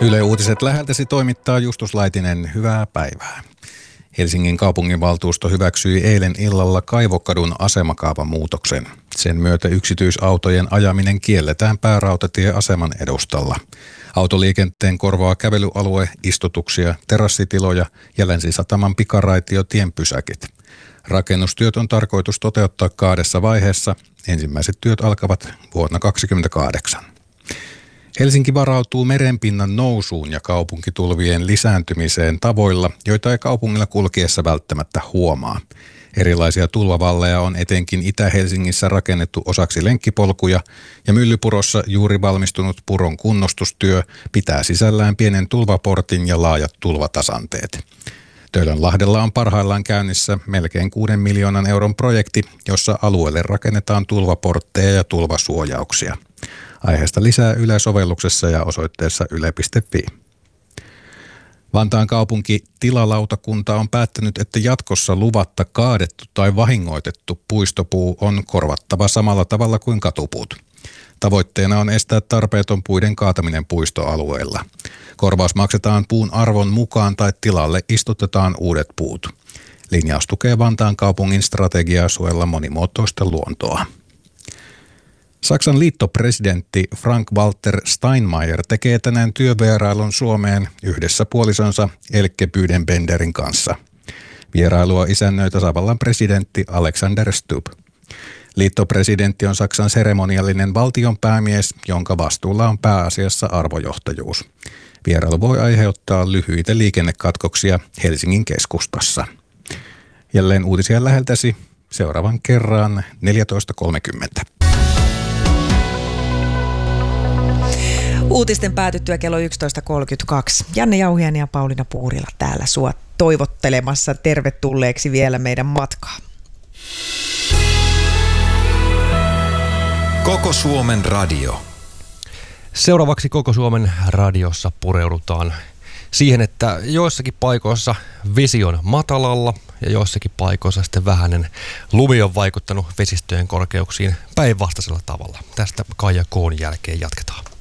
Yle Uutiset läheltäsi toimittaa Justus Laitinen. Hyvää päivää. Helsingin kaupunginvaltuusto hyväksyi eilen illalla Kaivokadun asemakaavan muutoksen. Sen myötä yksityisautojen ajaminen kielletään päärautatieaseman edustalla. Autoliikenteen korvaa kävelyalue, istutuksia, terassitiloja ja Länsisataman pikaraitiotien pysäkit. Rakennustyöt on tarkoitus toteuttaa 2 vaiheessa. Ensimmäiset työt alkavat vuonna 2028. Helsinki varautuu merenpinnan nousuun ja kaupunkitulvien lisääntymiseen tavoilla, joita ei kaupungilla kulkiessa välttämättä huomaa. Erilaisia tulvavalleja on etenkin Itä-Helsingissä rakennettu osaksi lenkkipolkuja ja Myllypurossa juuri valmistunut puron kunnostustyö pitää sisällään pienen tulvaportin ja laajat tulvatasanteet. Töölönlahdella on parhaillaan käynnissä melkein 6 miljoonan euron projekti, jossa alueelle rakennetaan tulvaportteja ja tulvasuojauksia. Aiheesta lisää Yle-sovelluksessa ja osoitteessa yle.fi. Vantaan kaupunki tilalautakunta on päättänyt, että jatkossa luvatta kaadettu tai vahingoitettu puistopuu on korvattava samalla tavalla kuin katupuut. Tavoitteena on estää tarpeeton puiden kaataminen puistoalueella. Korvaus maksetaan puun arvon mukaan tai tilalle istutetaan uudet puut. Linjaus tukee Vantaan kaupungin strategiaa suojella monimuotoista luontoa. Saksan liittopresidentti Frank-Walter Steinmeier tekee tänään työvierailun Suomeen yhdessä puolisonsa Elke Büdenbenderin kanssa. Vierailua isännöi tasavallan presidentti Alexander Stubb. Liittopresidentti on Saksan seremoniallinen valtionpäämies, jonka vastuulla on pääasiassa arvojohtajuus. Vierailu voi aiheuttaa lyhyitä liikennekatkoksia Helsingin keskustassa. Jälleen uutisia läheltäsi seuraavan kerran 14.30. Uutisten päätyttyä kello 11.32. Janne Jauhiainen ja Pauliina Puurila täällä sua toivottelemassa tervetulleeksi vielä meidän matkaan. Koko Suomen radio. Seuraavaksi Koko Suomen radiossa pureudutaan siihen, että joissakin paikoissa vesi on matalalla ja joissakin paikoissa sitten vähäinen lumi on vaikuttanut vesistöjen korkeuksiin päinvastaisella tavalla. Tästä Kaija Koon jälkeen jatketaan.